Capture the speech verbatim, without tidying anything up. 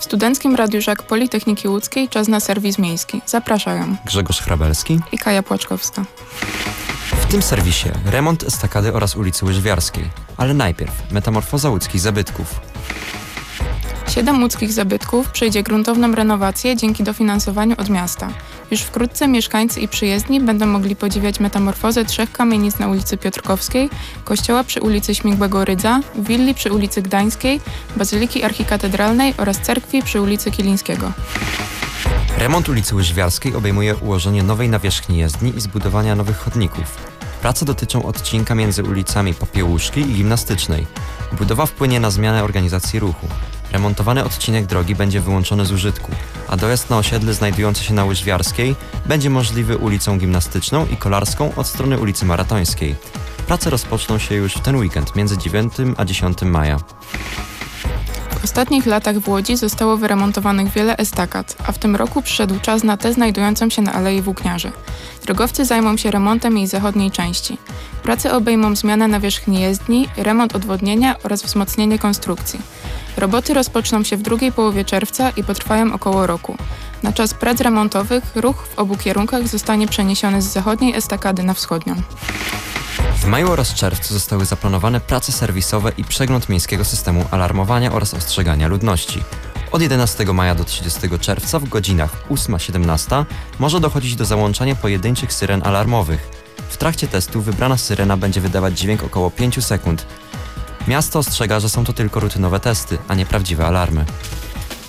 Studenckim Radiu Żak Politechniki Łódzkiej czas na serwis miejski. Zapraszają Grzegorz Hrabelski i Kaja Płaczkowska. W tym serwisie remont estakady oraz ulicy Łyżwiarskiej. Ale najpierw metamorfoza łódzkich zabytków. Siedem łódzkich zabytków przejdzie gruntowną renowację dzięki dofinansowaniu od miasta. Już wkrótce mieszkańcy i przyjezdni będą mogli podziwiać metamorfozę trzech kamienic na ulicy Piotrkowskiej, kościoła przy ulicy Śmigłego Rydza, willi przy ulicy Gdańskiej, bazyliki archikatedralnej oraz cerkwi przy ulicy Kilińskiego. Remont ulicy Łyżwiarskiej obejmuje ułożenie nowej nawierzchni jezdni i zbudowania nowych chodników. Prace dotyczą odcinka między ulicami Popiełuszki i Gimnastycznej. Budowa wpłynie na zmianę organizacji ruchu. Remontowany odcinek drogi będzie wyłączony z użytku, a dojazd na osiedle znajdujące się na Łyżwiarskiej będzie możliwy ulicą Gimnastyczną i Kolarską od strony ulicy Maratońskiej. Prace rozpoczną się już w ten weekend między dziewiątego a dziesiątego maja. W ostatnich latach w Łodzi zostało wyremontowanych wiele estakad, a w tym roku przyszedł czas na tę znajdującą się na Alei Włókniarzy. Drogowcy zajmą się remontem jej zachodniej części. Prace obejmą zmianę nawierzchni jezdni, remont odwodnienia oraz wzmocnienie konstrukcji. Roboty rozpoczną się w drugiej połowie czerwca i potrwają około roku. Na czas prac remontowych ruch w obu kierunkach zostanie przeniesiony z zachodniej estakady na wschodnią. W maju oraz czerwcu zostały zaplanowane prace serwisowe i przegląd miejskiego systemu alarmowania oraz ostrzegania ludności. Od jedenastego maja do trzydziestego czerwca w godzinach ósma siedemnaście może dochodzić do załączania pojedynczych syren alarmowych. W trakcie testu wybrana syrena będzie wydawać dźwięk około pięć sekund. Miasto ostrzega, że są to tylko rutynowe testy, a nie prawdziwe alarmy.